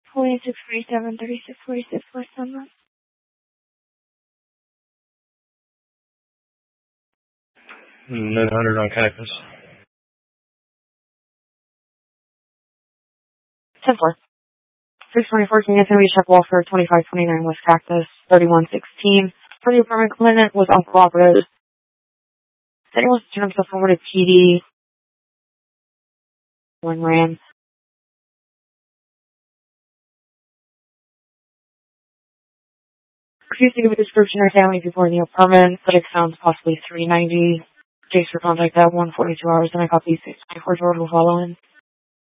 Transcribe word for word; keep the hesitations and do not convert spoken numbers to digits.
forty-six forty-seven, thirty-six forty-six, West Sunland. nine hundred on Cactus. ten four. six twenty-four, can you get me check wall for twenty-five twenty-nine West Cactus, thirty-one sixteen. For the apartment clinic was uncooperative. Said he wants to turn himself over to P D. One ran. Refused to give a description or family people in the apartment, but it sounds possibly three ninety. Case for contact at one forty-two hours, and I copy six twenty-four George will follow in.